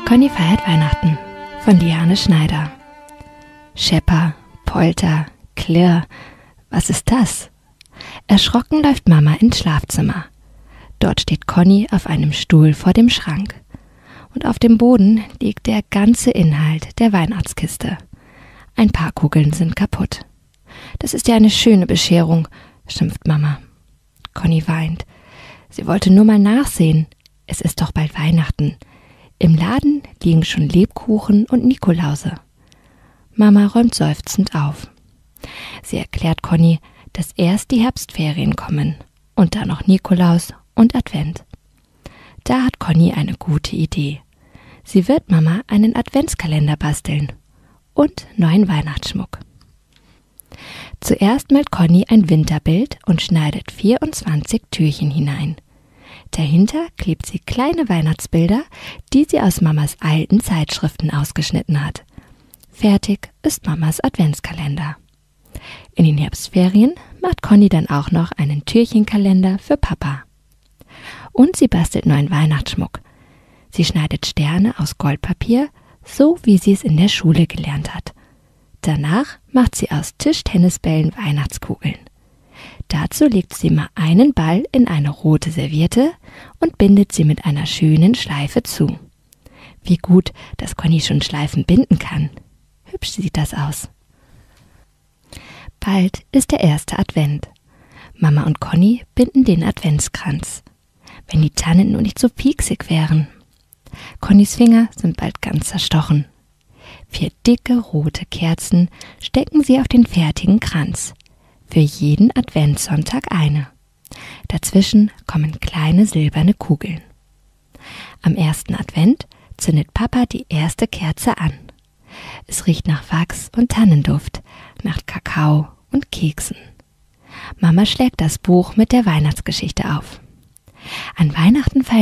Conny feiert Weihnachten von Liane Schneider. Schepper, Polter, Klirr, was ist das? Erschrocken läuft Mama ins Schlafzimmer. Dort steht Conny auf einem Stuhl vor dem Schrank. Und auf dem Boden liegt der ganze Inhalt der Weihnachtskiste. Ein paar Kugeln sind kaputt. Das ist ja eine schöne Bescherung, schimpft Mama. Conny weint. Sie wollte nur mal nachsehen. Es ist doch bald Weihnachten. Im Laden liegen schon Lebkuchen und Nikolause. Mama räumt seufzend auf. Sie erklärt Conny, dass erst die Herbstferien kommen und dann noch Nikolaus und Advent. Da hat Conny eine gute Idee. Sie wird Mama einen Adventskalender basteln und neuen Weihnachtsschmuck. Zuerst malt Conny ein Winterbild und schneidet 24 Türchen hinein. Dahinter klebt sie kleine Weihnachtsbilder, die sie aus Mamas alten Zeitschriften ausgeschnitten hat. Fertig ist Mamas Adventskalender. In den Herbstferien macht Conny dann auch noch einen Türchenkalender für Papa. Und sie bastelt neuen Weihnachtsschmuck. Sie schneidet Sterne aus Goldpapier, so wie sie es in der Schule gelernt hat. Danach macht sie aus Tischtennisbällen Weihnachtskugeln. Dazu legt sie mal einen Ball in eine rote Serviette und bindet sie mit einer schönen Schleife zu. Wie gut, dass Conny schon Schleifen binden kann. Hübsch sieht das aus. Bald ist der erste Advent. Mama und Conny binden den Adventskranz. Wenn die Tannen nur nicht so pieksig wären. Connys Finger sind bald ganz zerstochen. 4 dicke rote Kerzen stecken sie auf den fertigen Kranz. Für jeden Adventssonntag eine. Dazwischen kommen kleine silberne Kugeln. Am ersten Advent zündet Papa die erste Kerze an. Es riecht nach Wachs und Tannenduft, nach Kakao und Keksen. Mama schlägt das Buch mit der Weihnachtsgeschichte auf. An Weihnachten feiern